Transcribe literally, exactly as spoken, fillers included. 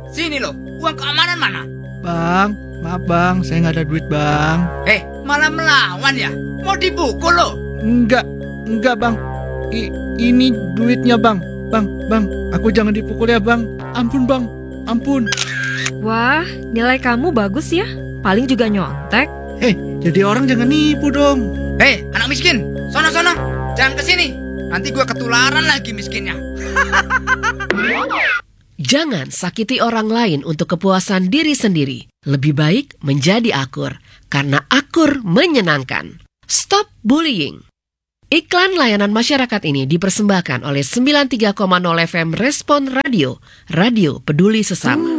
Sini loh, uang keamanan mana? Bang, maaf bang, saya nggak ada duit bang. Eh, malah melawan ya? Mau dipukul lo? Enggak, enggak bang. I, ini duitnya bang. Bang, bang, aku jangan dipukul ya bang. Ampun bang, ampun. Wah, nilai kamu bagus ya. Paling juga nyontek. Eh, jadi orang jangan nipu dong. Hei, anak miskin, sono-sono, jangan kesini. Nanti gue ketularan lagi miskinnya. Jangan sakiti orang lain untuk kepuasan diri sendiri. Lebih baik menjadi akur, karena akur menyenangkan. Stop bullying. Iklan layanan masyarakat ini dipersembahkan oleh sembilan puluh tiga koma nol F M Respon Radio, Radio Peduli Sesama.